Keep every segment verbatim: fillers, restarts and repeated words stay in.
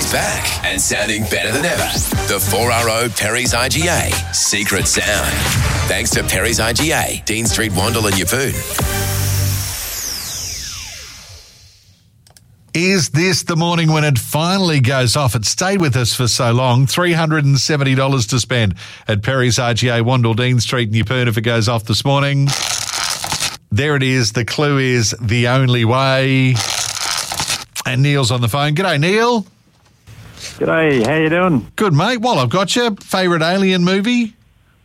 Perry's back and sounding better than ever. The four R O Perry's I G A Secret Sound. Thanks to Perry's I G A, Dean Street, Wandle and Yeppoon. Is this the morning when it finally goes off? It stayed with us for so long. three hundred seventy dollars to spend at Perry's I G A, Wandle, Dean Street and Yeppoon if it goes off this morning. There it is. The clue is the only way. And Neil's on the phone. G'day, Neil. G'day. How you doing? Good, mate. Well, I've got you. Favourite Alien movie?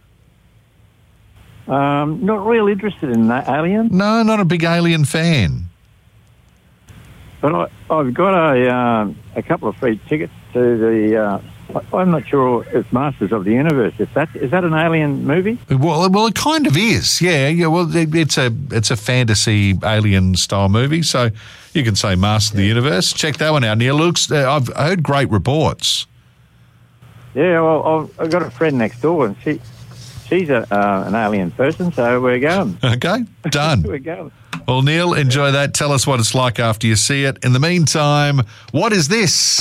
Um, not real interested in that Alien. No, not a big Alien fan. But I, I've got a um, a couple of free tickets to the. Uh, I'm not sure if Masters of the Universe. If that is that an Alien movie? Well, well, it kind of is. Yeah, yeah. Well, it, it's a it's a fantasy Alien style movie, so you can say Master of the Universe. Check that one out. Neil, looks. Uh, I've heard great reports. Yeah, well, I've, I've got a friend next door, and she she's a, uh, an Alien person, so we're going. Okay, done. We're going. Well, Neil, enjoy that. Tell us what it's like after you see it. In the meantime, what is this?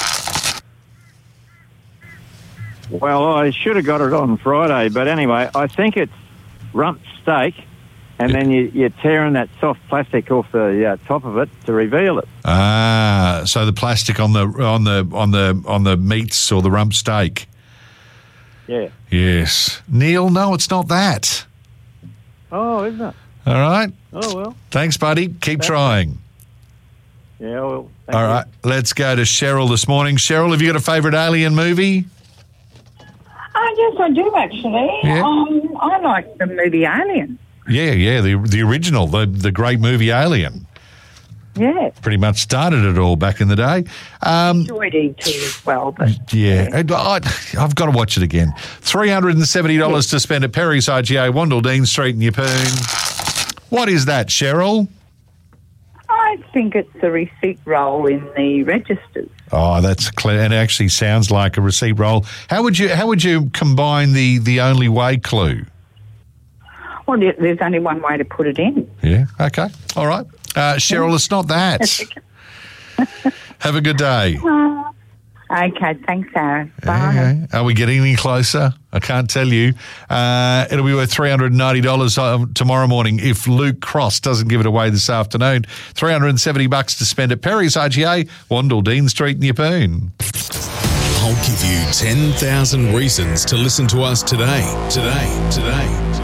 Well, I should have got it on Friday, but anyway, I think it's rump steak, and then you, you're tearing that soft plastic off the uh, top of it to reveal it. Ah, so the plastic on the on the on the on the meats or the rump steak. Yeah. Yes, Neil. No, it's not that. Oh, isn't it? All right. Oh, well. Thanks, buddy. Keep trying. Yeah, well. All right. You. Let's go to Cheryl this morning. Cheryl, have you got a favourite Alien movie? Oh, yes, I do, actually. Yeah. Um, I like the movie Alien. Yeah, yeah, the the original, the, the great movie Alien. Yeah. Pretty much started it all back in the day. Um, enjoyed E T as well. But, yeah, yeah. I, I've got to watch it again. three hundred seventy dollars yeah. to spend at Perry's I G A, Wandle, Dean Street and Yeppoon. What is that, Cheryl? I think it's the receipt roll in the registers. Oh, that's clear. It actually sounds like a receipt roll. How would you how would you combine the, the only way clue? Well, there's only one way to put it in. Yeah, okay. All right. Uh, Cheryl, it's not that. Have a good day. Uh, okay, thanks, Sarah. Bye. Okay. Are we getting any closer? I can't tell you. Uh, it'll be worth three hundred ninety dollars uh, tomorrow morning if Luke Cross doesn't give it away this afternoon. three hundred seventy bucks to spend at Perry's I G A, Wandle, Dean Street and Yeppoon. I'll give you ten thousand reasons to listen to us today. Today. Today.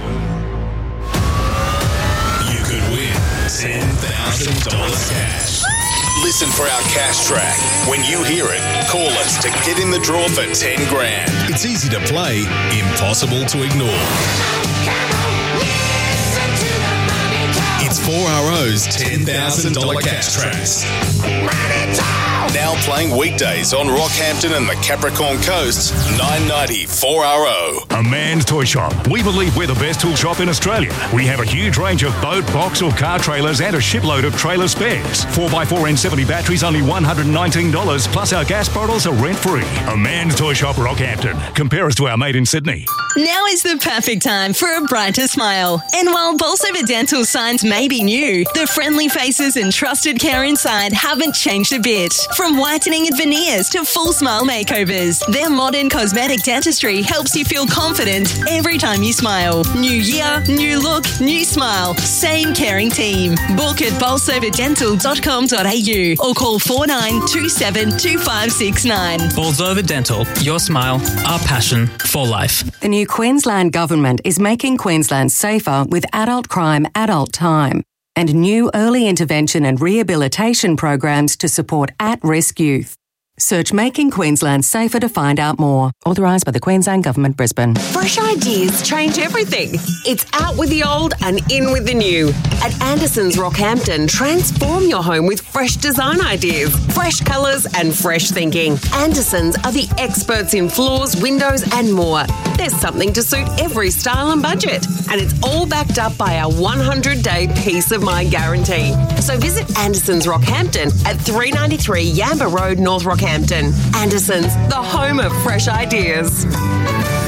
You could win ten thousand dollars cash. Listen for our cash track. When you hear it, call us to get in the draw for ten grand. It's easy to play, impossible to ignore. It's four R O's ten thousand dollars cash tracks. Now playing weekdays on Rockhampton and the Capricorn Coast, nine ninety four R O. A Man's Toy Shop. We believe we're the best tool shop in Australia. We have a huge range of boat, box or car trailers and a shipload of trailer spares. four by four N seventy batteries only one hundred nineteen dollars, plus our gas bottles are rent-free. A Man's Toy Shop, Rockhampton. Compare us to our mate in Sydney. Now is the perfect time for a brighter smile. And while Bolsover Dental signs may be new, the friendly faces and trusted care inside haven't changed a bit. From whitening and veneers to full smile makeovers, their modern cosmetic dentistry helps you feel confident every time you smile. New year, new look, new smile. Same caring team. Book at bolsover dental dot com dot a u or call four nine two seven two five six nine. Bolsover Dental, your smile, our passion for life. The new Queensland Government is making Queensland safer with adult crime, adult time, and new early intervention and rehabilitation programs to support at-risk youth. Search Making Queensland Safer to find out more. Authorised by the Queensland Government, Brisbane. Fresh ideas change everything. It's out with the old and in with the new. At Anderson's Rockhampton, transform your home with fresh design ideas, fresh colours and fresh thinking. Anderson's are the experts in floors, windows and more. There's something to suit every style and budget. And it's all backed up by our one hundred day peace of mind guarantee. So visit Anderson's Rockhampton at three ninety-three Yamba Road, North Rockhampton. Anderson's, the home of fresh ideas.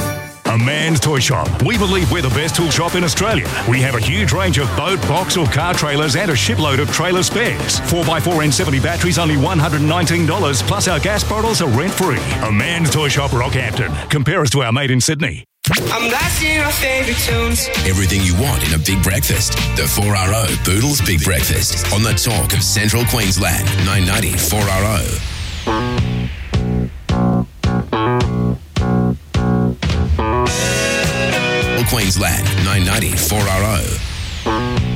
A Man's Toy Shop. We believe we're the best tool shop in Australia. We have a huge range of boat, box or car trailers and a shipload of trailer spares. four by four N seventy batteries only one hundred nineteen dollars, plus our gas bottles are rent-free. A Man's Toy Shop, Rockhampton. Compare us to our mate in Sydney. I'm blasting our favourite tunes. Everything you want in a big breakfast. The four R O Boodles Big Breakfast on the talk of Central Queensland. nine ninety four R O. Queensland. nine ninety four R O.